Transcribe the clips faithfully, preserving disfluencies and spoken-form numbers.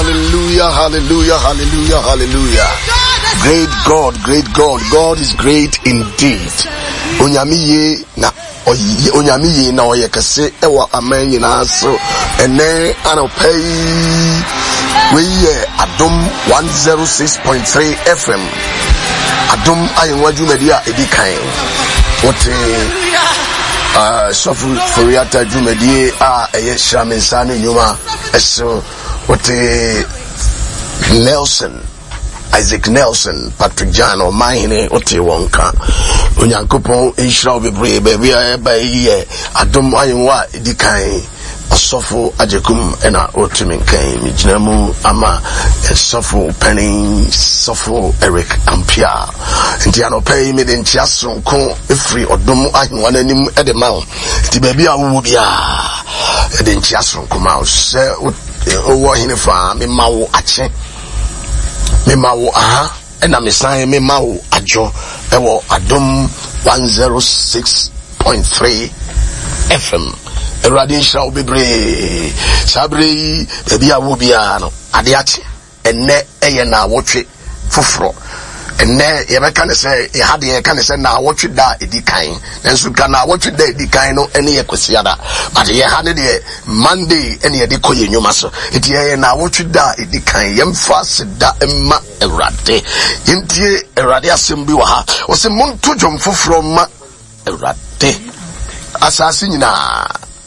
hallelujah, hallelujah, hallelujah, hallelujah. Great God, great God. God is great indeed. Onyamiye na onyamiye na oyekase ewa amen na so ene anopay we Adom one oh six point three F M. Adom ayenwaju media edikan. Wote uh sofu foriata jumedie a eye shamensane nyuma eso wote Nelson Isaac Nelson Patrick John or mine wote wonka onyankopon inshira obebre baby eba ye Adom ayenwa edikan Osofo ajekum ena otiminkan mijinamu ama Sofo Penny Sofo Eric Ampia nti anopai me de ntiasonko efri odom ahenwa nanim ede mawo nti baby awu bia ede ntiasonko mawo se owo hinefa me mawo ache me mawo aha ena me san me mawo ajo ewo Adom one oh six point three F M. Eradi shall be brave. Sabri, baby, I will be an adiachi, and ne a na watch it for and ne ever can say, a had a can say now watch it that it decaying, and so can I watch it that decaying no any equisiada, but he had it Monday any decoy in your muscle. It ye now watch it that it decaying, yam fast that emma erade. Inti eradia simbiwa was a montujum for from erade. Assassin na.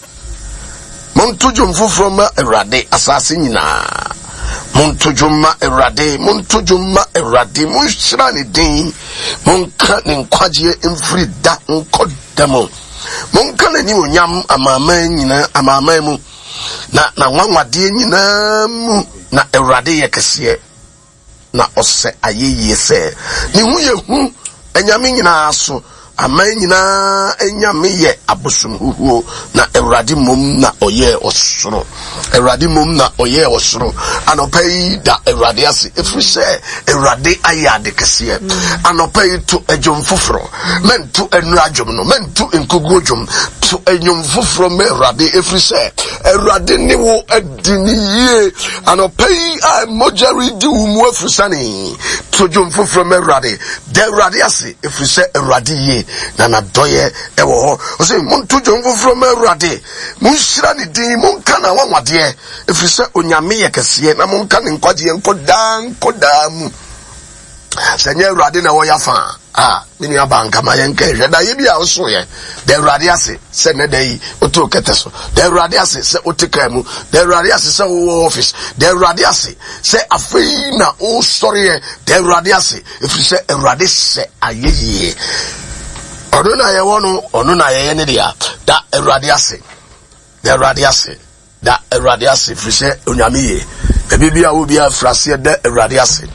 Montujum from Erade, assassin na. Montujuma Erade, Montujuma Erade, Munshrani Ding, Monkan and Quadia in free that uncodamo. Monkan and you yam a mamma, a mamma, na na one wa dear na Erade Yakasia, na ose aye say. Nimu hu, and yamin na so. Amen na enyame ye abosum huhuo na Erade mum na oye osoro Erade mum na oye osoro anopai da Erade ase efri se Erade ayade kese anopai to ejom foforo men to enrajom no men to nkogojom to enyom foforo me Erade efri se Erade ni wo adini ye anopai a mojari di umu efri sani to jom foforo me Erade de Erade ase efri se Erade ye na na doye ewo ho o se monto jonfo from Erade munshira ni din monka na wanwade efiri se onyame ye kese na monka ne nkwaje enkoda nkoda mu senye Erade na wo yafa ah mini abanka ma yenka hweda ye bia wo so ye de Erade ase se ne dai oto keteso de Erade ase se otika mu de Erade ase se wo office de Erade ase se afei na o story de Erade ase efiri se Erade se ayeye Ono na ye wono ono na ye ne dia da Erade ase da Erade ase da Erade ase frise onyame ye ebi bia wo bia frase da Erade ase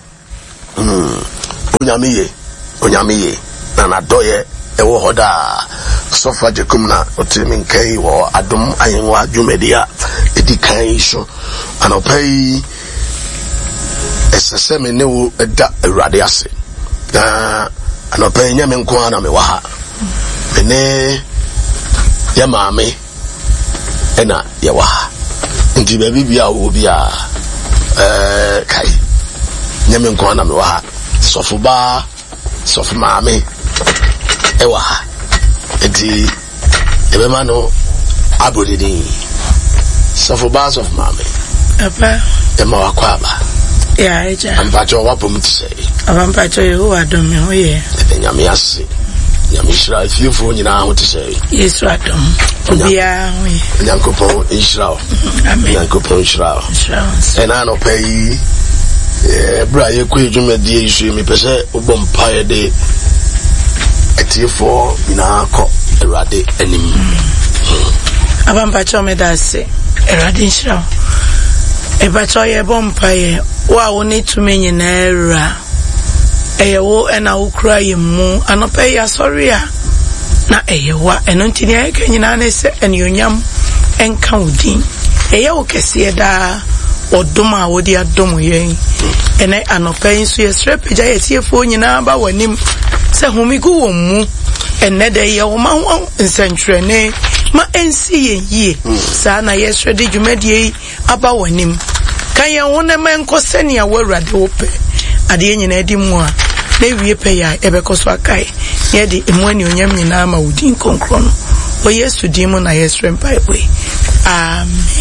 mm onyame ye onyame ye na na doye ewo hoda sofa jekum na otimin kai wo Adom ayenwa dwumedia edikan so anopai esese me ne wo da Erade ase na anopai nyame nko ana me waha ene ya maame ena ya waha nti baby bia wo bia eh kai nyame nko ana me waha sofu ba sofu maame e waha nti ebe ma no abodidin sofu ba sofu maame apa e ma wakwa ba ya eja ampacho wapom tse ampacho yo Adom ho ye nyame ase nyame shira fiefo nyina ho tse Yesu Adom obia ho ye nyankopon inshira amen nyankopon inshira ena no pay eh bra ye ko edwumadie isu mi pese obom pae de etiefo nyina ko Erade anim ampacho me da se Erade inshira ebacho ye bom pae wa woni tumi nyina era eyewo ena ukra yemu anope ya sorry a na eyewa eno ntini ayeka nyina na se enyonyam enka udin eyewo kese da odom a wodi adom yen ene anope nso ye srepeja yetiefo nyina ba wanim se humigu womu ene de yewo ma ho nsentwrene ma ensi ye yie sa na yesrede dwumadie aba wanim Kan ye wona menko sene ya wawrade wo pe ade nyina edi mu a na wie pe ya ebeko so akai ye de emu ani onyam nyina ma wudi nkonkro no o Yesu di mu na yesrem pai boy. Amen.